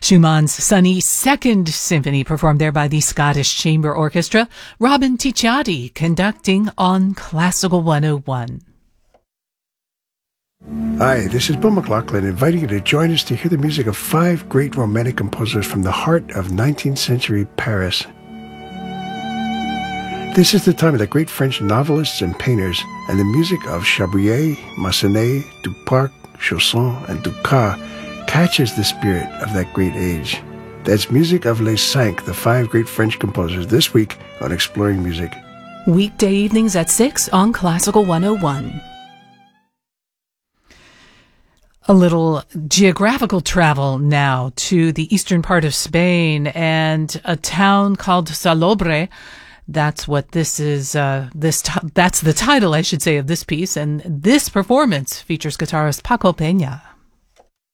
Schumann's sunny Second Symphony, performed there by the Scottish Chamber Orchestra. Robin Ticciati conducting on Classical 101. Hi, this is Bill McLaughlin, inviting you to join us to hear the music of 5 great romantic composers from the heart of 19th century Paris. This is the time of the great French novelists and painters, and the music of Chabrier, Massenet, Duparc, Chausson, and Dukas catches the spirit of that great age. That's music of Les Cinq, the 5 great French composers, this week on Exploring Music. Weekday evenings at 6 on Classical 101. A little geographical travel now to the eastern part of Spain and a town called Salobre. That's what this is. That's the title, I should say, of this piece. And this performance features guitarist Paco Peña.